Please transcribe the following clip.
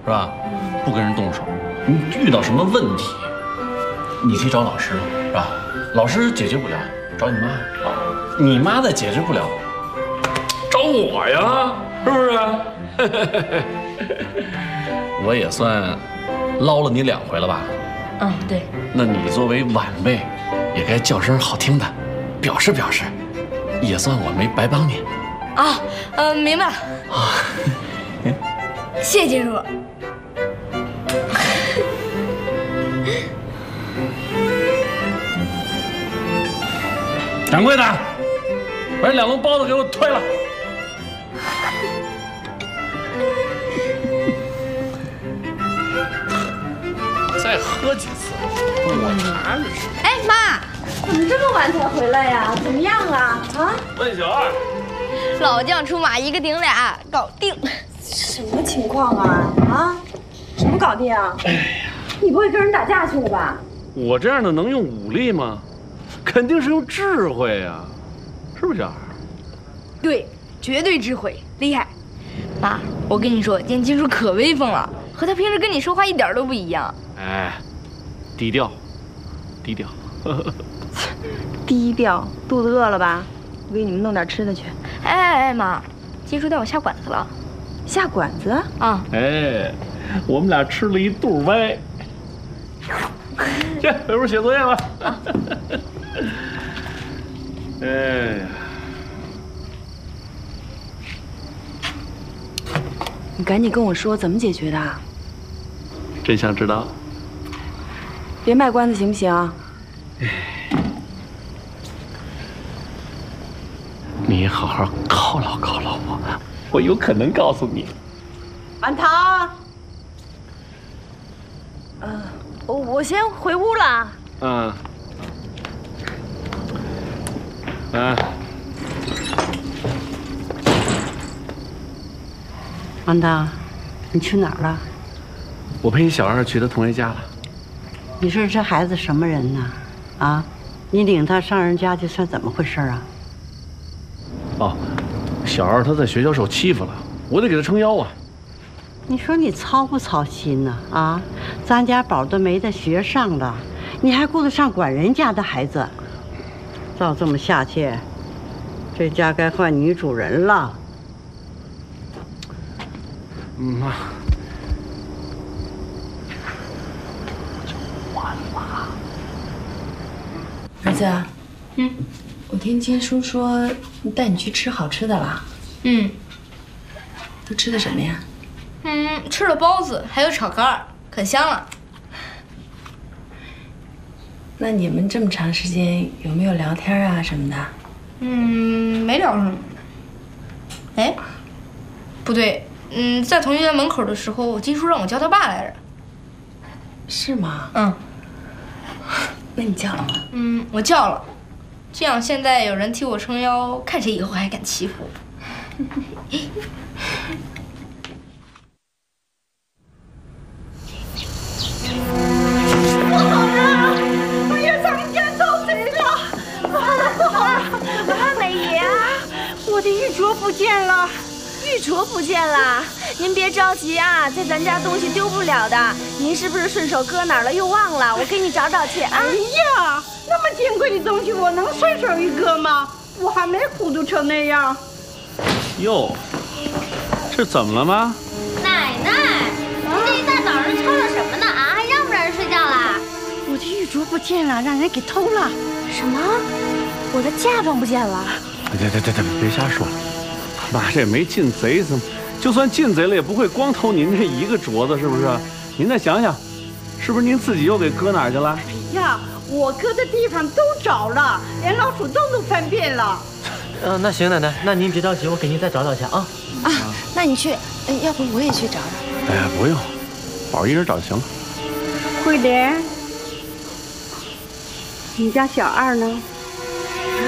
是吧？不跟人动手。你遇到什么问题，你可以找老师，是吧？老师解决不了，找你妈。你妈再解决不了，找我呀，是不是？我也算捞了你2回了吧？ 嗯，对。 那你作为晚辈，也该叫声好听的，表示表示，也算我没白帮你。 啊，明白了。啊，谢谢金叔。 掌柜的，把这2笼包子给我退了。再喝几次，我查着是。 哎，妈，怎么这么晚才回来呀？怎么样啊？啊？ 问小二， 老将出马，一个顶俩，搞定。 什么情况啊？啊？什么搞定啊？哎呀，你不会跟人打架去了吧？ 我这样的能用武力吗？肯定是用智慧呀，是不是小二？ 对，绝对智慧，厉害。妈，我跟你说，今天金叔可威风了，和他平时跟你说话一点都不一样。 哎，低调，低调。 低调，肚子饿了吧？我给你们弄点吃的去。 哎，妈，金叔带我下馆子了。 下馆子？ 啊。 哎，我们俩吃了一肚歪。去，回屋写作业吧。哎呀， 你赶紧跟我说怎么解决的？ 真想知道。 别卖关子行不行？ 你好好犒劳犒劳我有可能告诉你。 满堂。我先回屋了。 嗯。啊。 王当，你去哪儿了？ 我陪小二去他同学家了。 你说这孩子什么人呢？啊，你领他上人家去算怎么回事啊？ 哦，小二他在学校受欺负了，我得给他撑腰啊。 你说你操不操心呢？啊，咱家宝都没得学上了，你还顾得上管人家的孩子？照这么下去，这家该换女主人了。 妈， 儿子，我听金叔说带你去吃好吃的了。都吃的什么呀？ 吃了包子，还有炒肝儿，可香了。 那你们这么长时间有没有聊天啊什么的？ 没聊什么。哎，不对，在同学家门口的时候，金叔让我叫他爸来着。 是吗？那你叫了吗？ 我叫了。这样现在有人替我撑腰，看谁以后还敢欺负我。 不好了！哎呀，咱们家遭贼了！不好了，不好了！ 美爷，我的玉镯不见了。玉镯不见了，您别着急啊，在咱家东西丢不了的。您是不是顺手搁哪儿了又忘了？我给你找找去啊！ 哎呀，那么金贵的东西我能随手一搁吗？我还没糊涂成那样。 哟，这怎么了吗？ 奶奶，这一大早上吵吵什么呢啊？还让不让人睡觉啦？ 我的玉镯不见了，让人给偷了。 什么？我的嫁妆不见了？ 别瞎说。妈，这没进贼，怎么就算进贼了，也不会光偷您这一个镯子，是不是？您再想想，是不是您自己又给搁哪儿去了？ 哎呀，我搁的地方都找了，连老鼠洞都翻遍了。 那行，奶奶，那您别着急，我给您再找找去啊。 那你去，要不我也去找找。 哎呀，不用，宝一人找就行了。 慧莲，你家小二呢？